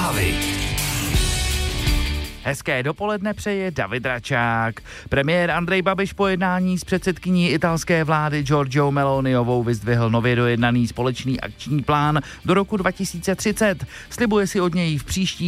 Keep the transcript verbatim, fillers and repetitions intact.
zprávy. Hezké dopoledne přeje David Račák. Premiér Andrej Babiš po jednání s předsedkyní italské vlády Giorgiou Meloniovou vyzdvihl nově dojednaný společný akční plán do roku dva tisíce třicet. Slibuje si od něj v příští